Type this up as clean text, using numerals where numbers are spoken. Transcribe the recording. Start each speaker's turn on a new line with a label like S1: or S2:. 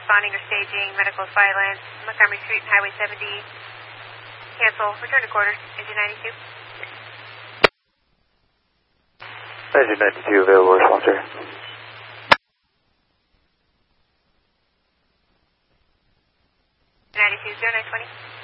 S1: responding or staging medical violence, Montgomery Street and Highway 70. Cancel. Return to quarters. Engine 92.
S2: Engine 92 available response, sir.
S1: 92, 0920.